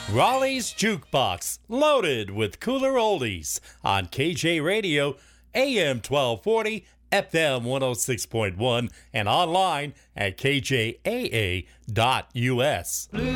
Raleigh's Jukebox, loaded with cooler oldies on KJ Radio, AM 1240, FM 106.1, and online at kjaa.us.